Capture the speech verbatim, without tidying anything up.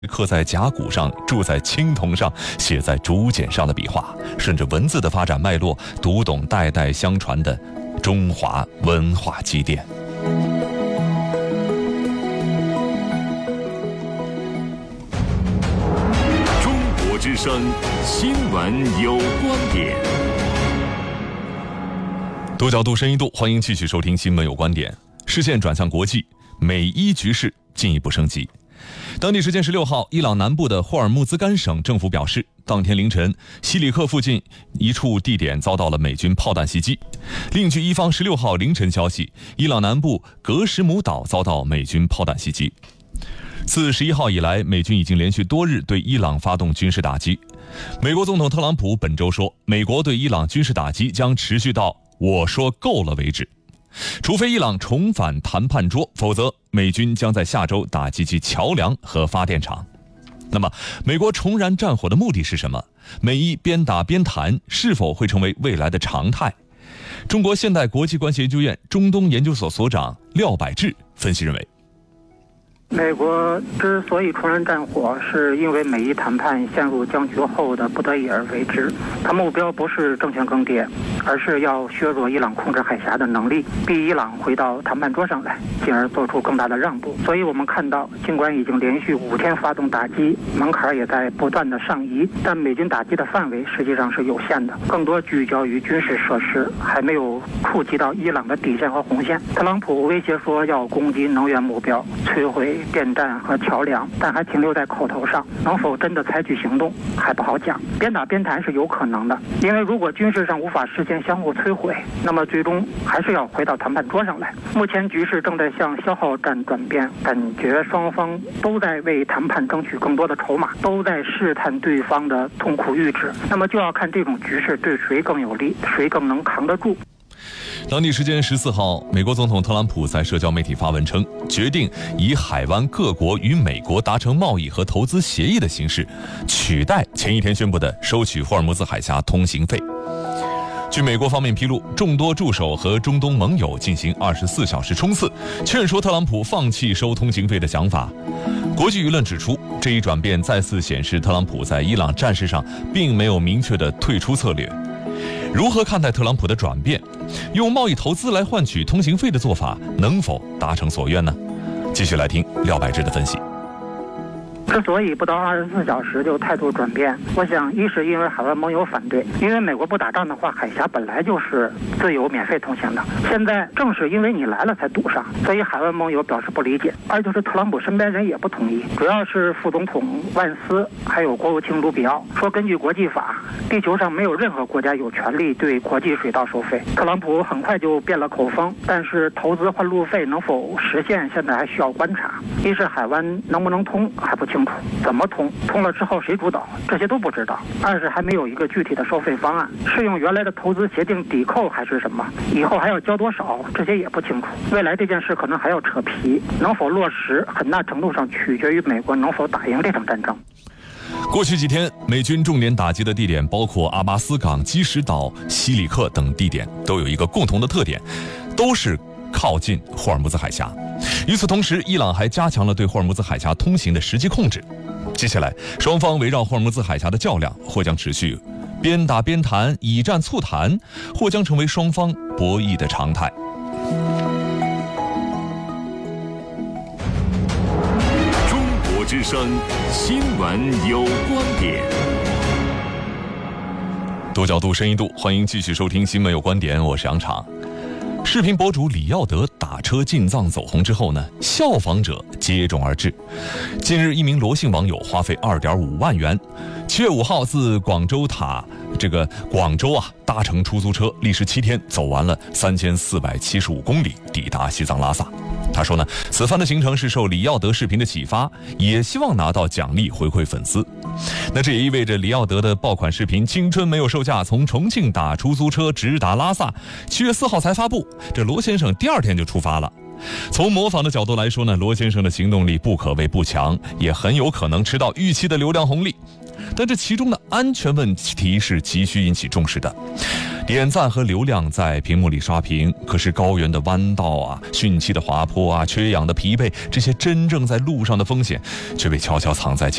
刻在甲骨上、铸在青铜上、写在竹简上的笔画，顺着文字的发展脉络，读懂代代相传的中华文化积淀。 中国之声新闻有观点。 多角度、深一度，欢迎继续收听新闻有观点。视线转向国际，美伊局势进一步升级。当地时间十六号，伊朗南部的霍尔木兹干省政府表示，当天凌晨，西里克附近一处地点遭到了美军炮弹袭击。另据伊方十六号凌晨消息，伊朗南部格什姆岛遭到美军炮弹袭击。自十一号以来，美军已经连续多日对伊朗发动军事打击。美国总统特朗普本周说，美国对伊朗军事打击将持续到我说够了为止。除非伊朗重返谈判桌，否则美军将在下周打击其桥梁和发电厂。那么，美国重燃战火的目的是什么？美伊边打边谈是否会成为未来的常态？中国现代国际关系研究院中东研究所所长廖百志分析认为， 美国之所以重燃战火，是因为美伊谈判陷入僵局后的不得已而为之。它目标不是政权更迭，而是要削弱伊朗控制海峡的能力，逼伊朗回到谈判桌上来，进而做出更大的让步。所以我们看到，尽管已经连续五天发动打击，门槛也在不断的上移，但美军打击的范围实际上是有限的，更多聚焦于军事设施，还没有触及到伊朗的底线和红线。特朗普威胁说要攻击能源目标，摧毁电站和桥梁，但还停留在口头上，能否真的采取行动还不好讲。边打边谈是有可能的，因为如果军事上无法实现相互摧毁，那么最终还是要回到谈判桌上来。目前局势正在向消耗战转变，感觉双方都在为谈判争取更多的筹码，都在试探对方的痛苦阈值。那么就要看这种局势对谁更有利，谁更能扛得住。 当地时间十四号，美国总统特朗普在社交媒体发文称，决定以海湾各国与美国达成贸易和投资协议的形式，取代前一天宣布的收取霍尔木兹海峡通行费。据美国方面披露，众多助手和中东盟友进行二十四小时冲刺，劝说特朗普放弃收通行费的想法。国际舆论指出，这一转变再次显示特朗普在伊朗战事上并没有明确的退出策略。如何看待特朗普的转变？用贸易投资来换取通行费的做法能否达成所愿呢？继续来听廖百志的分析。 之所以不到二十四小时就态度转变，我想一是因为海外盟友反对，因为美国不打仗的话，海峡本来就是自由免费通行的，现在正是因为你来了才堵上，所以海外盟友表示不理解。二就是特朗普身边人也不同意，主要是副总统万斯还有国务卿卢比奥说，根据国际法，地球上没有任何国家有权利对国际水道收费。特朗普很快就变了口风，但是投资换路费能否实现，现在还需要观察。一是海湾能不能通还不清楚，怎么通，通了之后谁主导，这些都不知道。二是还没有一个具体的收费方案，是用原来的投资协定抵扣还是什么，以后还要交多少，这些也不清楚。未来这件事可能还要扯皮，能否落实很大程度上取决于美国能否打赢这场战争。 过去几天，美军重点打击的地点包括阿巴斯港、基什岛、西里克等地点，都有一个共同的特点，都是靠近霍尔木兹海峡。与此同时，伊朗还加强了对霍尔木兹海峡通行的实际控制。接下来，双方围绕霍尔木兹海峡的较量或将持续，边打边谈，以战促谈，或将成为双方博弈的常态。 中国之声新闻有观点。 多角度、深一度，欢迎继续收听新闻有观点，我是杨昶。视频博主李耀德打车进藏走红之后呢，效仿者接踵而至。近日，一名罗姓网友花费二点五万元，七月五号自广州塔这个广州啊搭乘出租车，历时七天走完了三千四百七十五公里，抵达西藏拉萨。他说呢，此番的行程是受李耀德视频的启发，也希望拿到奖励回馈粉丝。那这也意味着李耀德的爆款视频《青春没有售价》从重庆打出租车直达拉萨，七月四号才发布，这罗先生第二天就出发了。从模仿的角度来说呢，罗先生的行动力不可谓不强，也很有可能吃到预期的流量红利。但这其中的安全问题是急需引起重视的。 点赞和流量在屏幕里刷屏，可是高原的弯道啊、汛期的滑坡啊、缺氧的疲惫，这些真正在路上的风险，却被悄悄藏在